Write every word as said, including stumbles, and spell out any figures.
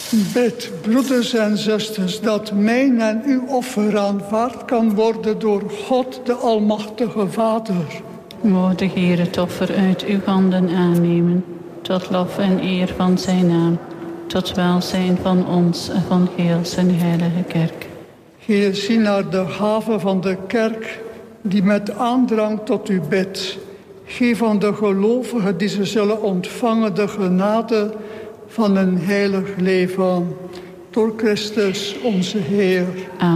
Bid, broeders en zusters, dat mijn en uw offer aanvaard kan worden door God, de Almachtige Vader. Moge de Heer het offer uit uw handen aannemen, tot lof en eer van zijn naam, tot welzijn van ons en van heel zijn heilige kerk. Heer, zie naar de gave van de kerk, die met aandrang tot u bidt. Geef aan de gelovigen die ze zullen ontvangen de genade van een heilig leven. Door Christus onze Heer. Amen.